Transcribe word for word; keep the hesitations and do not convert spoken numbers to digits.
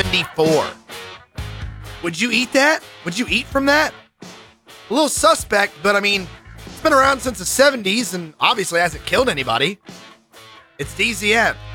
seventy-four. Would you eat that? Would you eat from that? A little suspect, but I mean, it's been around since the seventies and obviously hasn't killed anybody. It's D Z M.